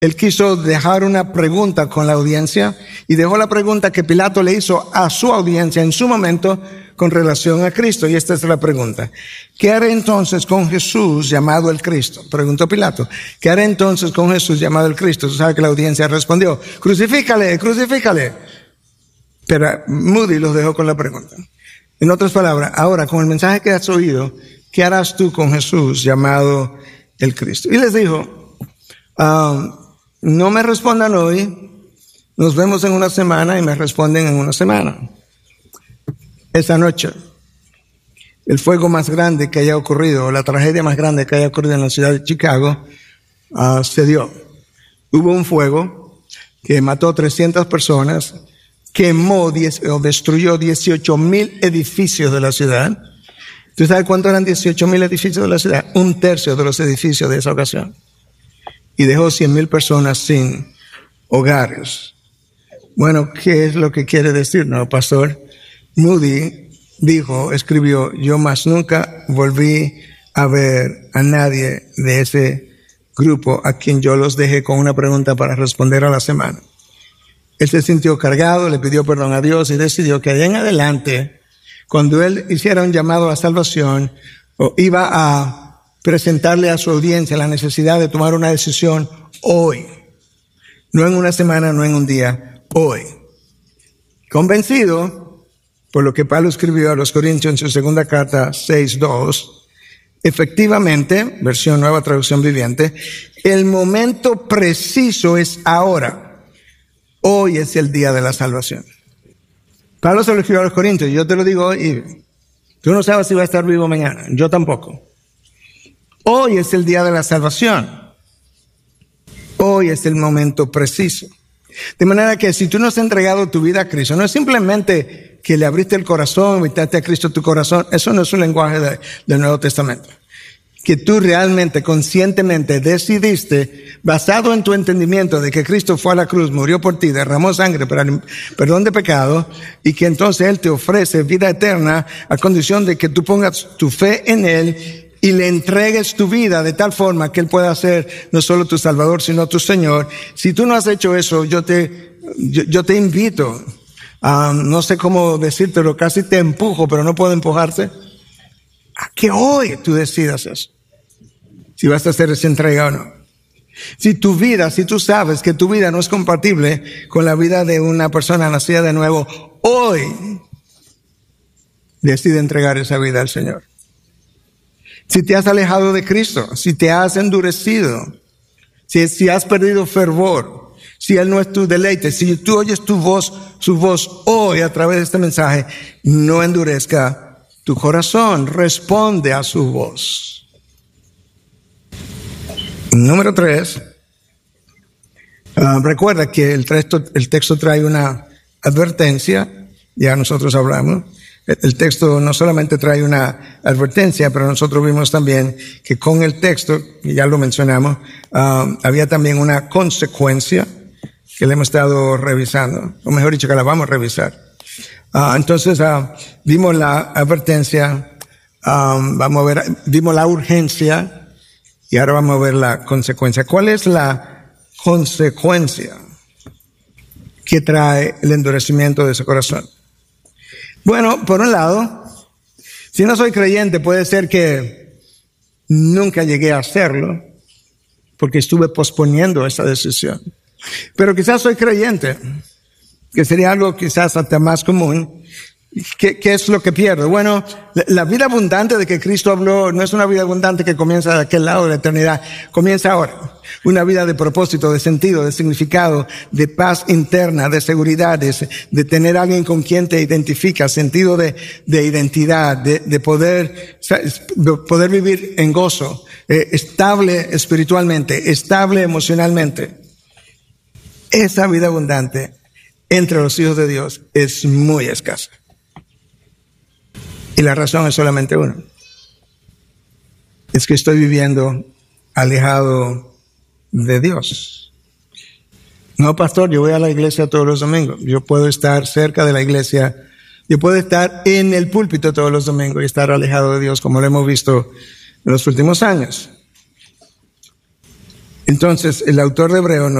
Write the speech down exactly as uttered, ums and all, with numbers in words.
Él quiso dejar una pregunta con la audiencia y dejó la pregunta que Pilato le hizo a su audiencia en su momento con relación a Cristo. Y esta es la pregunta. ¿Qué haré entonces con Jesús llamado el Cristo? Preguntó Pilato. ¿Qué haré entonces con Jesús llamado el Cristo? Tú sabes que la audiencia respondió, crucifícale, crucifícale. Pero Moody los dejó con la pregunta. En otras palabras, ahora con el mensaje que has oído, ¿qué harás tú con Jesús llamado el Cristo? Y les dijo, um, no me respondan hoy, nos vemos en una semana y me responden en una semana. Esa noche, el fuego más grande que haya ocurrido, la tragedia más grande que haya ocurrido en la ciudad de Chicago, uh, se dio. Hubo un fuego que mató trescientas personas, quemó diez, o destruyó dieciocho mil edificios de la ciudad. ¿Tú sabes cuántos eran dieciocho mil edificios de la ciudad? Un tercio de los edificios de esa ocasión. Y dejó cien mil personas sin hogares. Bueno, ¿qué es lo que quiere decir? No, pastor. Moody dijo, escribió, yo más nunca volví a ver a nadie de ese grupo a quien yo los dejé con una pregunta para responder a la semana. Él se sintió cargado, le pidió perdón a Dios y decidió que de en adelante, cuando él hiciera un llamado a salvación, o iba a presentarle a su audiencia la necesidad de tomar una decisión hoy. No en una semana, no en un día, hoy. Convencido por lo que Pablo escribió a los Corintios en su segunda carta seis dos, efectivamente, versión Nueva Traducción Viviente, el momento preciso es ahora. Hoy es el día de la salvación. Pablo se lo escribió a los Corintios, yo te lo digo hoy, tú no sabes si va a estar vivo mañana, yo tampoco. Hoy es el día de la salvación. Hoy es el momento preciso. De manera que si tú no has entregado tu vida a Cristo, no es simplemente que le abriste el corazón, invitaste a Cristo a tu corazón, eso no es un lenguaje de, del Nuevo Testamento. Que tú realmente, conscientemente decidiste, basado en tu entendimiento de que Cristo fue a la cruz, murió por ti, derramó sangre para el perdón de pecado, y que entonces Él te ofrece vida eterna a condición de que tú pongas tu fe en Él y le entregues tu vida de tal forma que Él pueda ser no solo tu Salvador, sino tu Señor. Si tú no has hecho eso, yo te, yo, yo te invito, um, no sé cómo decírtelo, casi te empujo, pero no puedo empujarte, a que hoy tú decidas eso. Si vas a hacer esa entrega o no. Si tu vida, si tú sabes que tu vida no es compatible con la vida de una persona nacida de nuevo, hoy decide entregar esa vida al Señor. Si te has alejado de Cristo, si te has endurecido, si, si has perdido fervor, si Él no es tu deleite, si tú oyes tu voz, su voz hoy a través de este mensaje, no endurezca tu corazón, responde a su voz. Número tres, uh, recuerda que el texto, el texto trae una advertencia, ya nosotros hablamos. El texto no solamente trae una advertencia, pero nosotros vimos también que con el texto, y ya lo mencionamos, uh, había también una consecuencia que le hemos estado revisando, o mejor dicho, que la vamos a revisar. Uh, entonces, uh, vimos la advertencia, um, vamos a ver, vimos la urgencia, y ahora vamos a ver la consecuencia. ¿Cuál es la consecuencia que trae el endurecimiento de ese corazón? Bueno, por un lado, si no soy creyente, puede ser que nunca llegué a hacerlo, porque estuve posponiendo esa decisión. Pero quizás soy creyente, que sería algo quizás hasta más común. ¿Qué, qué es lo que pierdo? Bueno, la, la vida abundante de que Cristo habló no es una vida abundante que comienza de aquel lado de la eternidad, comienza ahora. Una vida de propósito, de sentido, de significado, de paz interna, de seguridad, de, de tener a alguien con quien te identifica, sentido de, de identidad, de, de poder, de poder vivir en gozo, eh, estable espiritualmente, estable emocionalmente. Esa vida abundante entre los hijos de Dios es muy escasa. Y la razón es solamente una. Es que estoy viviendo alejado de Dios. No, pastor, yo voy a la iglesia todos los domingos. Yo puedo estar cerca de la iglesia. Yo puedo estar en el púlpito todos los domingos y estar alejado de Dios, como lo hemos visto en los últimos años. Entonces, el autor de Hebreo